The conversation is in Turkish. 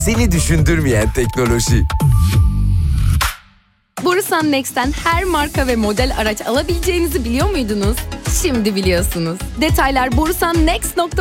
Seni düşündürmeyen teknoloji. Borusan Next'ten her marka ve model araç alabileceğinizi biliyor muydunuz? Şimdi biliyorsunuz. Detaylar borusannext.com